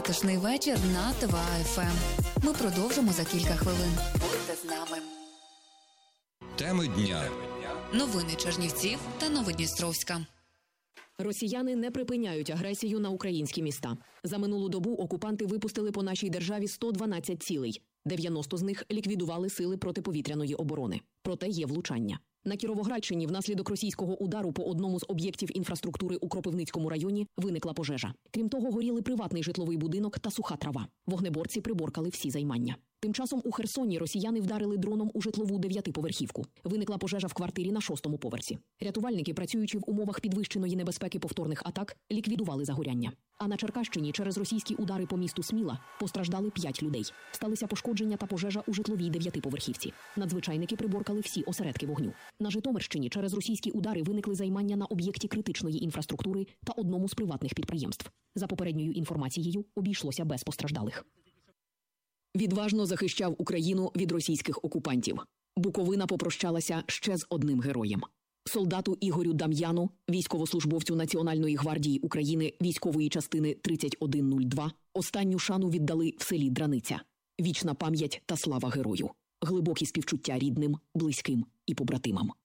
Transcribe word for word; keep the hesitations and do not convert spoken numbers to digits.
затишний вечір на ТВА еф ем. Ми продовжимо за кілька хвилин. Будьте з нами. Теми дня. Новини Чернівців та Новодністровська. Росіяни не припиняють агресію на українські міста. За минулу добу окупанти випустили по нашій державі сто дванадцять цілей. дев'яносто з них ліквідували сили протиповітряної оборони. Проте є влучання. На Кіровоградщині внаслідок російського удару по одному з об'єктів інфраструктури у Кропивницькому районі виникла пожежа. Крім того, горіли приватний житловий будинок та суха трава. Вогнеборці приборкали всі займання. Тим часом у Херсоні росіяни вдарили дроном у житлову дев'ятиповерхівку. Виникла пожежа в квартирі на шостому поверсі. Рятувальники, працюючи в умовах підвищеної небезпеки повторних атак, ліквідували загоряння. А на Черкащині через російські удари по місту Сміла постраждали п'ять людей. Сталися пошкодження та пожежа у житловій дев'ятиповерхівці. Надзвичайники приборкали всі осередки вогню. На Житомирщині через російські удари виникли займання на об'єкті критичної інфраструктури та одному з приватних підприємств. За попередньою інформацією, обійшлося без постраждалих. Відважно захищав Україну від російських окупантів. Буковина попрощалася ще з одним героєм. Солдату Ігорю Дам'яну, військовослужбовцю Національної гвардії України військової частини тридцять один нуль два, останню шану віддали в селі Драниця. Вічна пам'ять та слава герою. Глибокі співчуття рідним, близьким і побратимам.